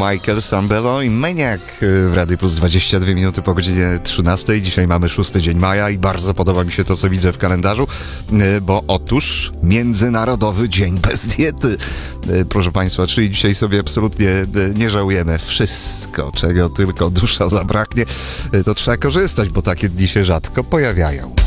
Michael Sambello i Maniac w Radiu Plus 22 minuty po godzinie 13. Dzisiaj mamy 6 dzień maja i bardzo podoba mi się to, co widzę w kalendarzu, bo otóż Międzynarodowy Dzień Bez Diety. Proszę Państwa, czyli dzisiaj sobie absolutnie nie żałujemy. Wszystko, czego tylko dusza zabraknie, to trzeba korzystać, bo takie dni się rzadko pojawiają.